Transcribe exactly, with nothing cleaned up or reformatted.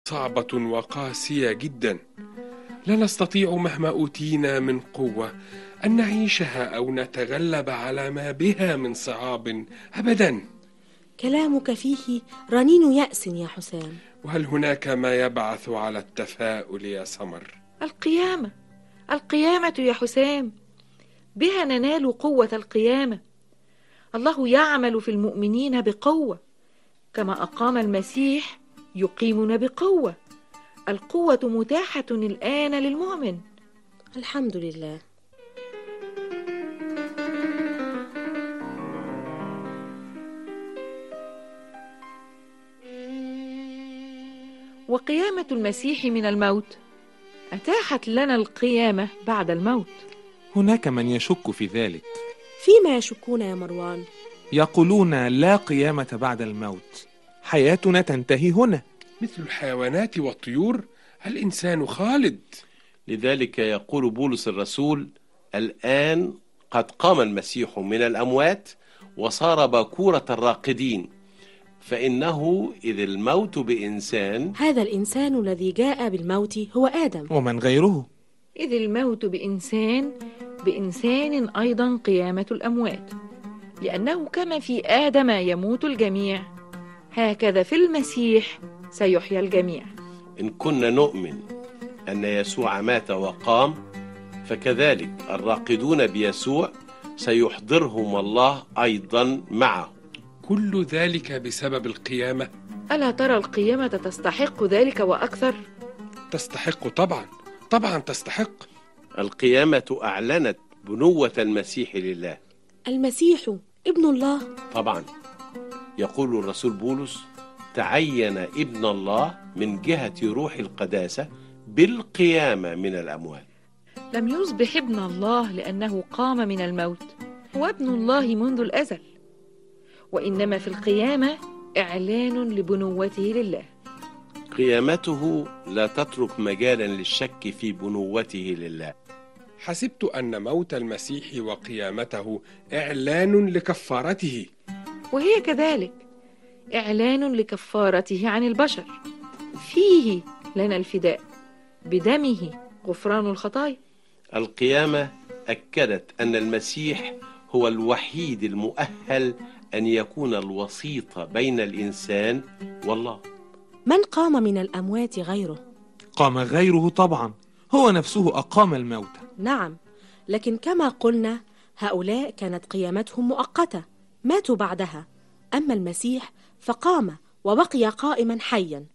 صعبة وقاسية جدا، لا نستطيع مهما أوتينا من قوة أن نعيشها أو نتغلب على ما بها من صعاب أبدا. كلامك فيه رنين يأس يا حسام. وهل هناك ما يبعث على التفاؤل يا سمر؟ القيامة، القيامة يا حسام، بها ننال قوة القيامة. الله يعمل في المؤمنين بقوة، كما أقام المسيح يقيمنا بقوة. القوة متاحة الآن للمؤمن. الحمد لله. وقيامة المسيح من الموت أتاحت لنا القيامة بعد الموت. هناك من يشك في ذلك. فيما يشكون يا مروان؟ يقولون لا قيامة بعد الموت، حياتنا تنتهي هنا. مثل الحيوانات والطيور الإنسان خالد. لذلك يقول بولس الرسول: الآن قد قام المسيح من الأموات وصار باكورة الراقدين، فإنه إذ الموت بإنسان، هذا الإنسان الذي جاء بالموت هو آدم، ومن غيره. إذ الموت بإنسان، بإنسان أيضا قيامة الأموات، لأنه كما في آدم يموت الجميع، هكذا في المسيح سيحيا الجميع. إن كنا نؤمن أن يسوع مات وقام، فكذلك الراقدون بيسوع سيحضرهم الله أيضا معه. كل ذلك بسبب القيامة. ألا ترى القيامة تستحق ذلك وأكثر؟ تستحق طبعا، طبعا تستحق. القيامة أعلنت بنوة المسيح لله. المسيح ابن الله. طبعا، يقول الرسول بولس: تعين ابن الله من جهة روح القداسة بالقيامة من الأموات. لم يصبح ابن الله لأنه قام من الموت، هو ابن الله منذ الأزل، وإنما في القيامة إعلان لبنوته لله. قيامته لا تترك مجالا للشك في بنوته لله. حسبت أن موت المسيح وقيامته إعلان لكفارته، وهي كذلك إعلان لكفارته عن البشر. فيه لنا الفداء، بدمه غفران الخطايا. القيامة أكدت أن المسيح هو الوحيد المؤهل أن يكون الوسيط بين الإنسان والله. من قام من الأموات غيره؟ قام غيره طبعا، هو نفسه أقام الموتى. نعم، لكن كما قلنا هؤلاء كانت قيامتهم مؤقتة، ماتوا بعدها. أما المسيح فقام وبقي قائما حيا.